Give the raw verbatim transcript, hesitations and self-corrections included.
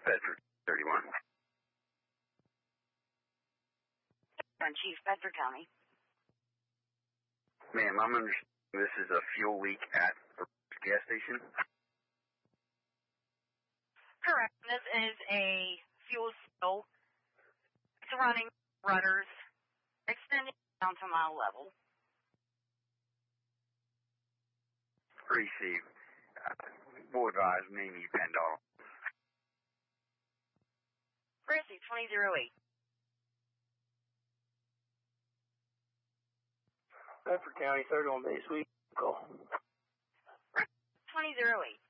Bedford, thirty-one. Chief, Bedford County. Ma'am, I'm understanding this is a fuel leak at the gas station? Correct. This is a fuel spill. It's running rudders, extending down to mile level. Receive. Uh, will advise Mamie Pendall. Receive twenty oh eight. Bedford County, thirty-one base week. Call. twenty oh eight.